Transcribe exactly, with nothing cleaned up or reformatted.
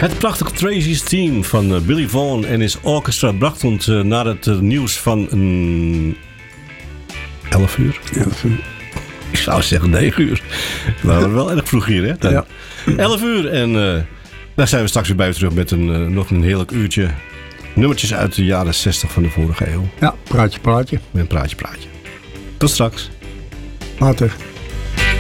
Het prachtige Tracy's Team van uh, Billy Vaughn en his orchestra bracht ons uh, naar het uh, nieuws van um, elf uur. elf uur. Ik zou zeggen negen uur. Dat was wel erg vroeg hier, hè? Dan. Ja. elf uur en uh, daar zijn we straks weer bij u terug met een, uh, nog een heerlijk uurtje nummertjes uit de jaren zestig van de vorige eeuw. Ja, praatje, praatje. Met een praatje, praatje. Tot straks. Later.